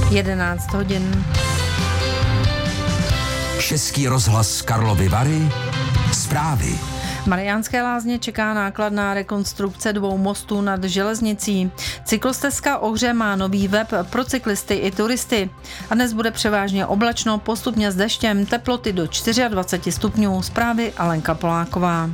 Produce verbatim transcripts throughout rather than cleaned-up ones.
jedenáct hodin. Český rozhlas Karlovy Vary. Zprávy. Mariánské Lázně čeká nákladná rekonstrukce dvou mostů nad železnicí. Cyklostezka Ohře má nový web pro cyklisty i turisty. A dnes bude převážně oblačno, postupně s deštěm, teploty do dvacet čtyři stupňů. Zprávy Alenka Poláková.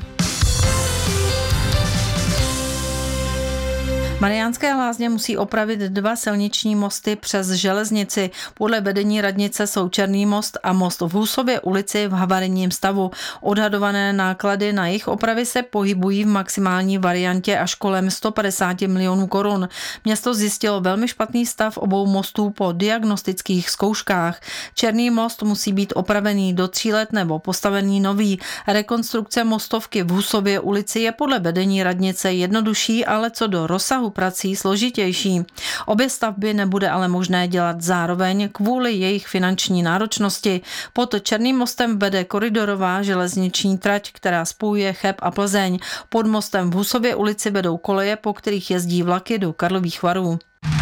Mariánské Lázně musí opravit dva silniční mosty přes železnici. Podle vedení radnice jsou Černý most a most v Husově ulici v havarijním stavu. Odhadované náklady na jejich opravy se pohybují v maximální variantě až kolem sto padesát milionů korun. Město zjistilo velmi špatný stav obou mostů po diagnostických zkouškách. Černý most musí být opravený do tří let nebo postavený nový. Rekonstrukce mostovky v Husově ulici je podle vedení radnice jednodušší, ale co do rozsahu prací složitější. Obě stavby nebude ale možné dělat zároveň kvůli jejich finanční náročnosti. Pod Černým mostem vede koridorová železniční trať, která spojuje Cheb a Plzeň. Pod mostem v Husově ulici vedou koleje, po kterých jezdí vlaky do Karlových Varů.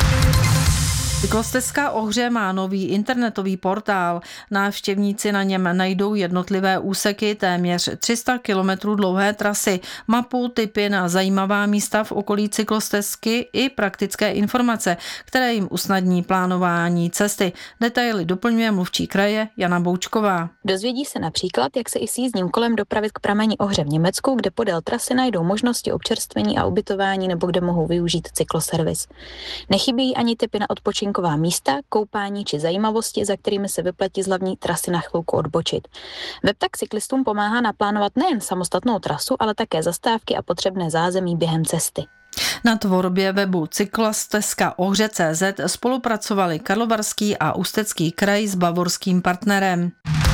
Cyklostezka Ohře má nový internetový portál. Návštěvníci na něm najdou jednotlivé úseky téměř tři sta kilometrů dlouhé trasy, mapu, tipy na zajímavá místa v okolí cyklostezky i praktické informace, které jim usnadní plánování cesty. Detaily doplňuje mluvčí kraje Jana Boučková. Dozvědí se například, jak se i s jízdním kolem dopravit k prameni Ohře v Německu, kde podél trasy najdou možnosti občerstvení a ubytování nebo kde mohou využít cykloservis. Nechybí ani tipy na odpočinková místa, koupání či zajímavosti, za kterými se vyplatí z hlavní trasy na chvilku odbočit. Web tak cyklistům pomáhá naplánovat nejen samostatnou trasu, ale také zastávky a potřebné zázemí během cesty. Na tvorbě webu cyklostezka ohře tečka cé zet spolupracovali Karlovarský a Ústecký kraj s bavorským partnerem.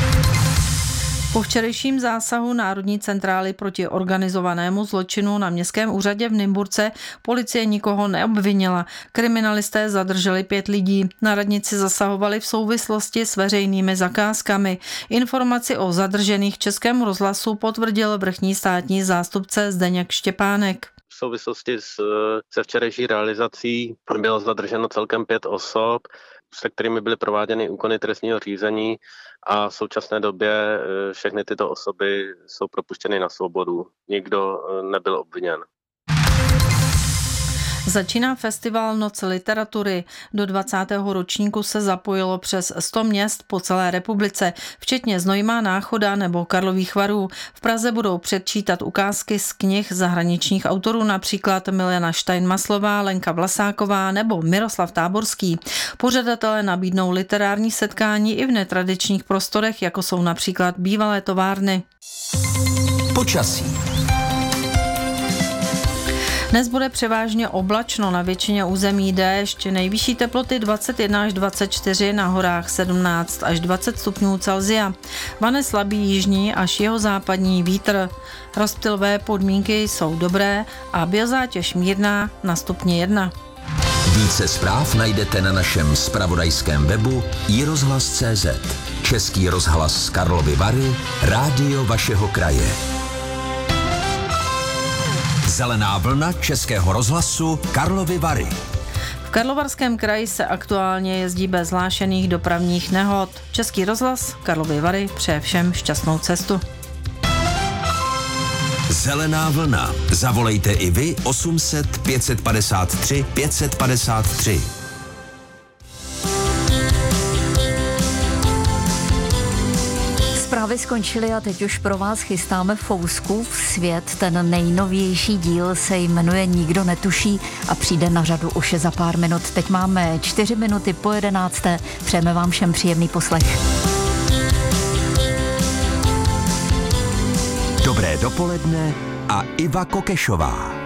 Po včerejším zásahu Národní centrály proti organizovanému zločinu na městském úřadě v Nymburce policie nikoho neobvinila. Kriminalisté zadrželi pět lidí. Na radnici zasahovali v souvislosti s veřejnými zakázkami. Informaci o zadržených Českému rozhlasu potvrdil vrchní státní zástupce Zdeněk Štěpánek. V souvislosti s, se včerejší realizací bylo zadrženo celkem pět osob, se kterými byly prováděny úkony trestního řízení a v současné době všechny tyto osoby jsou propuštěny na svobodu. Nikdo nebyl obviněn. Začíná festival Noc literatury. Do dvacátého ročníku se zapojilo přes sto měst po celé republice, včetně Znojma, Náchoda nebo Karlových Varů. V Praze budou předčítat ukázky z knih zahraničních autorů, například Milena Steinmaslová, Lenka Vlasáková nebo Miroslav Táborský. Pořadatelé nabídnou literární setkání i v netradičních prostorech, jako jsou například bývalé továrny. Počasí. Dnes bude převážně oblačno, na většině území déšť, nejvyšší teploty dvacet jedna až dvacet čtyři, na horách sedmnáct až dvacet stupňů Celsia. Vane slabý jižní až jihozápadní vítr. Rozptylové podmínky jsou dobré a biozátěž mírná na stupni jedna. Více zpráv najdete na našem zpravodajském webu i rozhlas tečka cé zet. Český rozhlas Karlovy Vary, rádio vašeho kraje. Zelená vlna Českého rozhlasu Karlovy Vary. V Karlovarském kraji se aktuálně jezdí bez hlášených dopravních nehod. Český rozhlas Karlovy Vary přeje všem šťastnou cestu. Zelená vlna. Zavolejte i vy osm set pět padesát tři pět padesát tři. Zprávy skončily a teď už pro vás chystáme Fouskův svět. Ten nejnovější díl se jmenuje Nikdo netuší a přijde na řadu už za pár minut. Teď máme čtyři minuty po jedenácté. Přejeme vám všem příjemný poslech. Dobré dopoledne a Iva Kokešová.